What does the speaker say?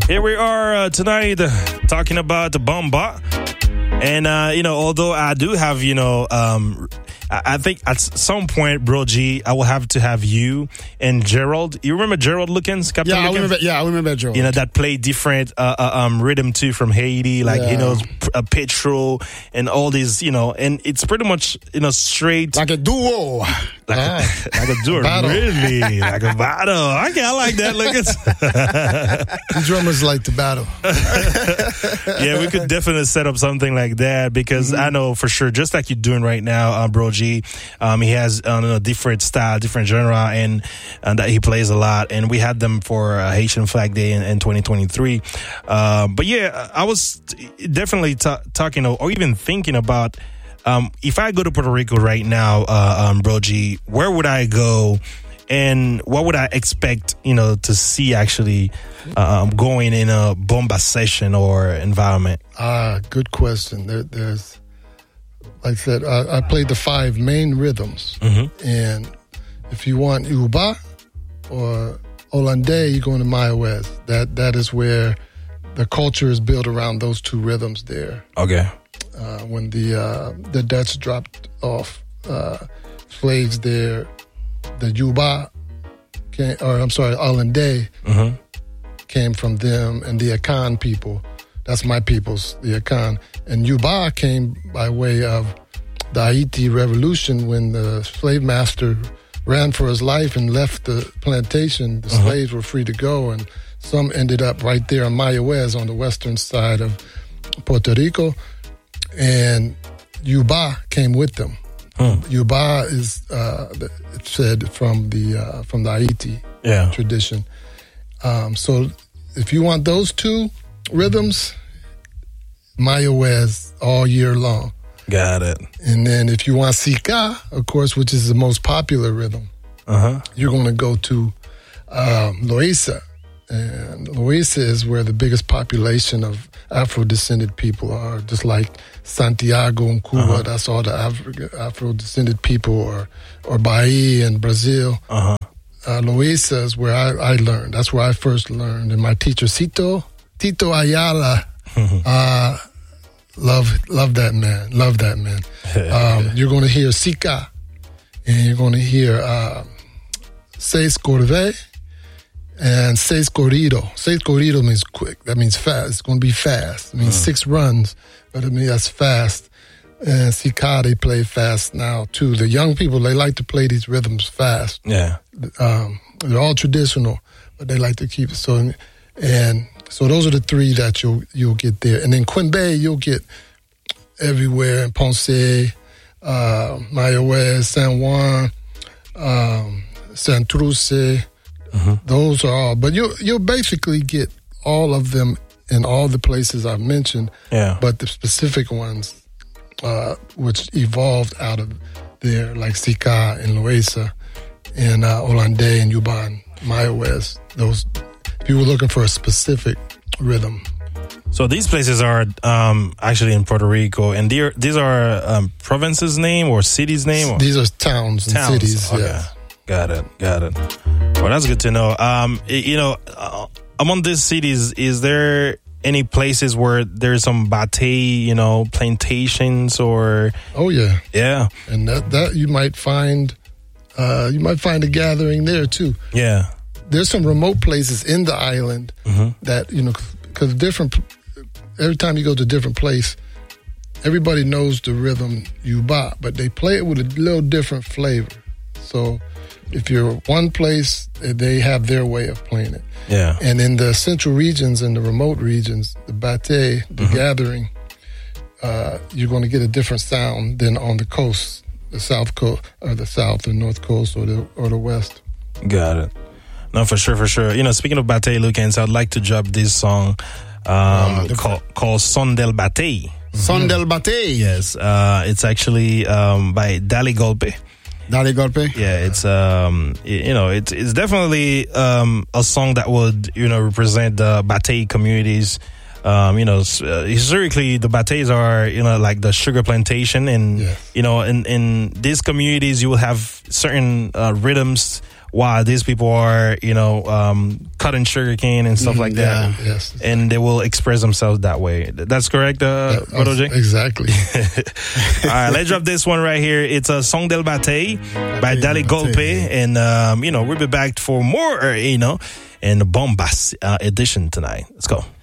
Here we are tonight talking about the Bomba. And, although I do have, I think at some point, Bro G, I will have to have you and Gerald. You remember Gerald Lukens? Captain Lukens? I remember Gerald. That play different rhythm too from Haiti, like, Petrol and all these, and it's pretty much, straight. Like a duo. Like a duo, really. Like a battle. Okay, I like that, Lukens. The drummers like to battle. Yeah, we could definitely set up something like that because I know for sure, just like you're doing right now, Bro G, he has a different style, different genre, and that he plays a lot. And we had them for Haitian Flag Day in 2023. But yeah, I was definitely talking or even thinking about if I go to Puerto Rico right now, Bro G, where would I go? And what would I expect, to see actually going in a bomba session or environment? Good question. There's, like I said, I played the 5 main rhythms. And if you want Uba or Hollandais, you're going to Maya West. That is where the culture is built around those 2 rhythms there. Okay. When the Dutch dropped off slaves there, the Yuba Hollandais came from them, and the Akan people. That's my peoples, the Akan. And Yuba came by way of the Haiti Revolution when the slave master ran for his life and left the plantation. The slaves were free to go, and some ended up right there on Mayagüez on the western side of Puerto Rico. And Yuba came with them. Yuba is it's said from the Haiti tradition. So if you want those 2 rhythms, Mayagüez all year long. Got it. And then if you want Sika, of course, which is the most popular rhythm, you're going to go to Loíza. And Loíza is where the biggest population of Afro-descended people are, just like Santiago and Cuba. That's all the Afro-descended people, or Bahia in Brazil. Loíza is where I learned. That's where I first learned. And my teacher, Tito Ayala, love that man. Love that man. You're going to hear Sika, and you're going to hear Seis Corvée, and Seis Corrido. Seis Corrido means quick. That means fast. It's going to be fast. It means 6 runs, but I mean that's fast. And Sika, they play fast now too. The young people, they like to play these rhythms fast. Yeah. They're all traditional, but they like to keep it. So those are the 3 that you'll get there. And then Quimbe, you'll get everywhere in Ponce, Mayagüez, San Juan, Santurce. Those are all, but you'll basically get all of them in all the places I've mentioned. Yeah. But the specific ones, which evolved out of there, like Sika and Loíza, and Hollandais and Yuba and Mayagüez. Those, if you were looking for a specific rhythm. So these places are actually in Puerto Rico, and these are provinces' name or cities' name? Or? These are towns and cities. Okay. Yeah. Got it. Well, that's good to know. Among these cities, is there any places where there's some batey, plantations or? Oh yeah. Yeah. And that you might find a gathering there too. Yeah. There's some remote places in the island that, because every time you go to a different place, everybody knows the rhythm Yuba, but they play it with a little different flavor. So if you're one place, they have their way of playing it. Yeah. And in the central regions and the remote regions, the batey, the gathering, you're going to get a different sound than on the coast, the south coast, or the south or north coast, or the west. Got it. No, for sure. Speaking of batey, Lukens, I'd like to drop this song called Son del Batey. Son del Batey. Yes. It's actually by Dali Golpe. Dali Golpe? Yeah, it's definitely a song that would, represent the Batey communities. Historically, the Bateys are, like the sugar plantation, and, in these communities, you will have certain rhythms wow, these people are, cutting sugarcane and stuff like that. Yes. And they will express themselves that way. That's correct, Brother Jay? Exactly. All right, let's drop this one right here. It's a Song del Batey by Dali Golpe. And, we'll be back for more, in the Bombas edition tonight. Let's go.